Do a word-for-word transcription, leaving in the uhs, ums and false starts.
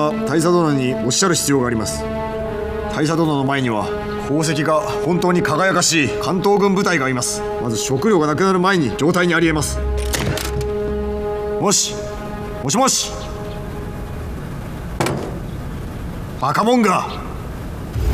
は大佐殿におっしゃる必要があります。大佐殿の前には功績が本当に輝かしい関東軍部隊がいます。まず食料がなくなる前に状態にありえます。もしもしもしバカモンが